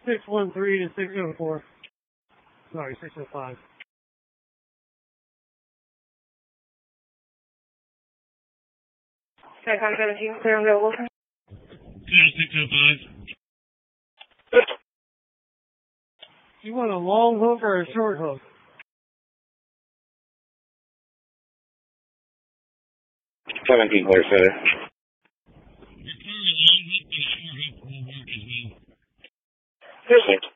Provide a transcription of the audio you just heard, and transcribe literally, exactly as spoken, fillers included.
six one three to six oh four. Sorry, six oh five. Skycon seventeen, clear and available. Clear six oh five. You want a long hook or a short hook? seventeen, clear, sir. Your current long hook and short hook will work as well. Here's it.